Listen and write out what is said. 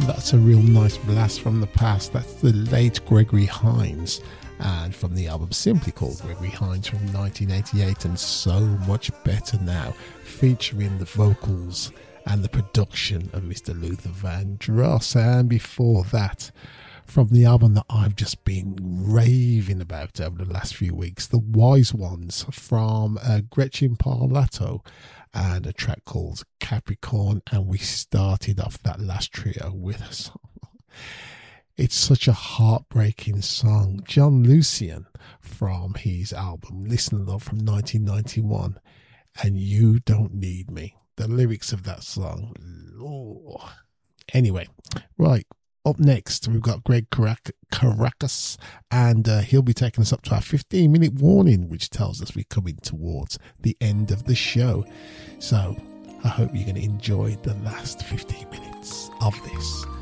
That's a real nice blast from the past. That's the late Gregory Hines, and from the album simply called Gregory Hines from 1988, and So Much Better Now, featuring the vocals and the production of Mr. Luther Vandross. And before that, from the album that I've just been raving about over the last few weeks, The Wise Ones, from Gretchen Parlato, and a track called Capricorn. And we started off that last trio with a song. It's such a heartbreaking song. John Lucian, from his album Listen Love from 1991, and You Don't Need Me. The lyrics of that song, Lord. Anyway, right, up next we've got Greg Caracas, and he'll be taking us up to our 15-minute warning, which tells us we're coming towards the end of the show. So I hope you're going to enjoy the last 15 minutes of this.